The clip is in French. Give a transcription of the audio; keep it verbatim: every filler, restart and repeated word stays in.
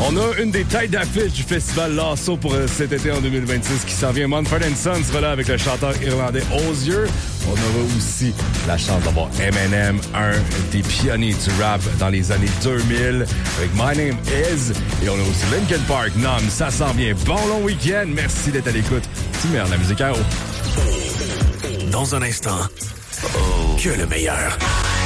On a une des têtes d'affiche du festival Lasso pour euh, cet été en deux mille vingt-six qui s'en vient. Mumford and Sons sera là avec le chanteur irlandais Hozier. On aura aussi la chance d'avoir Eminem, un des pionniers du rap dans les années deux mille, avec My Name Is. Et on a aussi Linkin Park, Numb. Ça s'en vient. Bon long week-end. Merci d'être à l'écoute. Tu merde, la musique à haut. Dans un instant, que le meilleur.